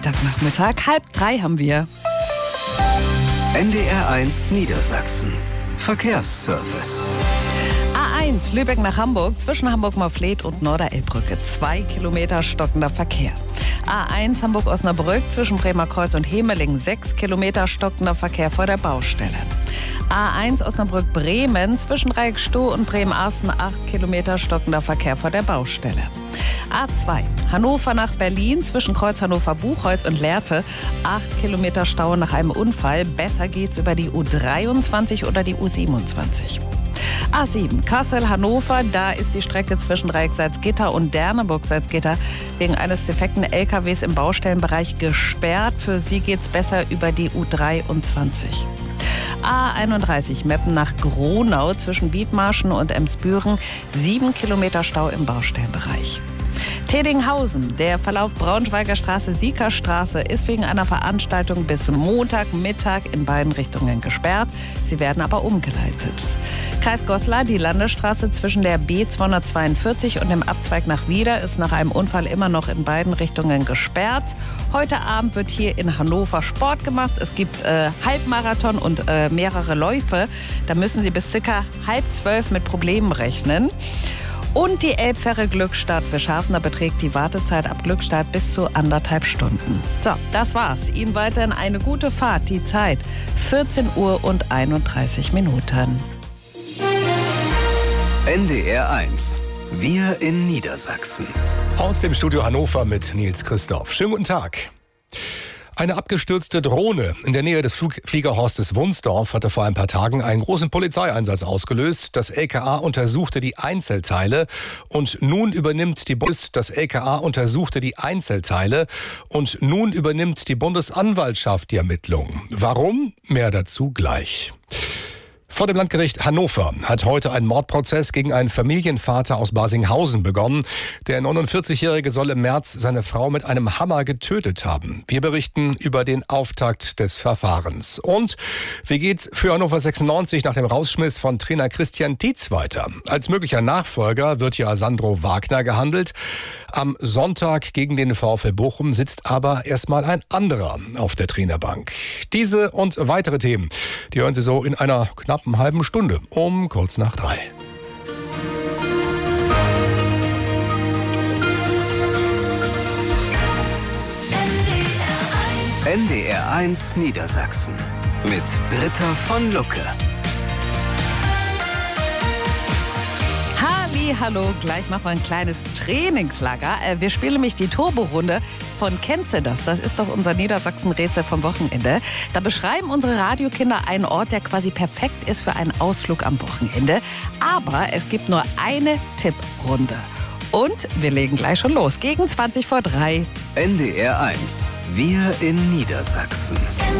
Freitagnachmittag, 2:30 haben wir. NDR1 Niedersachsen. Verkehrsservice. A1 Lübeck nach Hamburg, zwischen Hamburg-Marfleet und Norderelbbrücke. 2 Kilometer stockender Verkehr. A1 Hamburg-Osnabrück, zwischen Bremer Kreuz und Hemeling. 6 Kilometer stockender Verkehr vor der Baustelle. A1 Osnabrück-Bremen, zwischen Dreieckstoh und Bremen-Arsten. 8 Kilometer stockender Verkehr vor der Baustelle. A2 Hannover nach Berlin, zwischen Kreuz Hannover-Buchholz und Lehrte. 8 Kilometer Stau nach einem Unfall. Besser geht's über die U23 oder die U27. A7 Kassel-Hannover, da ist die Strecke zwischen Dreieck-Salzgitter und Derneburg-Salzgitter wegen eines defekten LKWs im Baustellenbereich gesperrt. Für sie geht's besser über die U23. A31 Meppen nach Gronau, zwischen Wiedmarschen und Emsbüren. 7 Kilometer Stau im Baustellenbereich. Teddinghausen, der Verlauf Braunschweiger Straße-Siekerstraße ist wegen einer Veranstaltung bis Montagmittag in beiden Richtungen gesperrt. Sie werden aber umgeleitet. Kreis Goslar, die Landesstraße zwischen der B242 und dem Abzweig nach Wieder ist nach einem Unfall immer noch in beiden Richtungen gesperrt. Heute Abend wird hier in Hannover Sport gemacht. Es gibt Halbmarathon und mehrere Läufe. Da müssen Sie bis ca. 11:30 mit Problemen rechnen. Und die Elbfähre Glückstadt für Schaffner beträgt die Wartezeit ab Glückstadt bis zu 1,5 Stunden. So, das war's. Ihnen weiterhin eine gute Fahrt. Die Zeit 14:31 Uhr. NDR1. Wir in Niedersachsen. Aus dem Studio Hannover mit Nils Christoph. Schönen guten Tag. Eine abgestürzte Drohne in der Nähe des Fliegerhorstes Wunsdorf hatte vor ein paar Tagen einen großen Polizeieinsatz ausgelöst. Das LKA untersuchte die Einzelteile und nun übernimmt die Bundesanwaltschaft die Ermittlungen. Warum? Mehr dazu gleich. Vor dem Landgericht Hannover hat heute ein Mordprozess gegen einen Familienvater aus Barsinghausen begonnen. Der 49-Jährige soll im März seine Frau mit einem Hammer getötet haben. Wir berichten über den Auftakt des Verfahrens. Und wie geht's für Hannover 96 nach dem Rausschmiss von Trainer Christian Tietz weiter? Als möglicher Nachfolger wird ja Sandro Wagner gehandelt. Am Sonntag gegen den VfL Bochum sitzt aber erstmal ein anderer auf der Trainerbank. Diese und weitere Themen, die hören Sie so in einer knappen halben Stunde um kurz nach 3. NDR1 Niedersachsen mit Britta von Lucke. Hallo, gleich machen wir ein kleines Trainingslager. Wir spielen nämlich die Turbo-Runde von Kennst du das? Das ist doch unser Niedersachsen-Rätsel vom Wochenende. Da beschreiben unsere Radiokinder einen Ort, der quasi perfekt ist für einen Ausflug am Wochenende. Aber es gibt nur eine Tipprunde. Und wir legen gleich schon los. Gegen 3:20. NDR1. Wir in Niedersachsen.